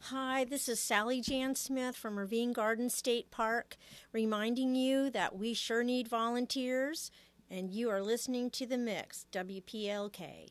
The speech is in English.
Hi, this is Sally Jan Smith from Ravine Garden State Park, reminding you that we sure need volunteers, and you are listening to The Mix, WPLK.